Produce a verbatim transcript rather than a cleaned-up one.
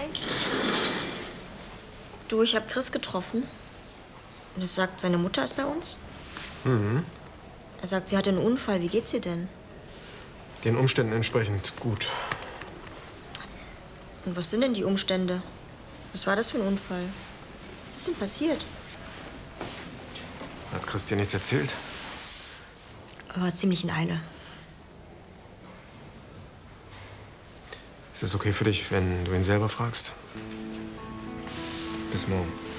Hi. Du, ich habe Chris getroffen. Und er sagt, seine Mutter ist bei uns. Mhm. Er sagt, sie hatte einen Unfall. Wie geht's ihr denn? Den Umständen entsprechend gut. Und was sind denn die Umstände? Was war das für ein Unfall? Was ist denn passiert? Hat Chris dir nichts erzählt? Er war ziemlich in Eile. Ist es okay für dich, wenn du ihn selber fragst? Bis morgen.